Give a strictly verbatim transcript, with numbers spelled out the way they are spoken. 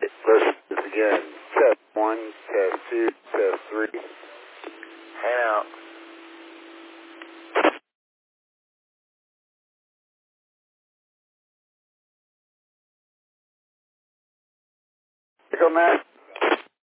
Let's do this again. Test one, test two, test three. Hang out. Here come that.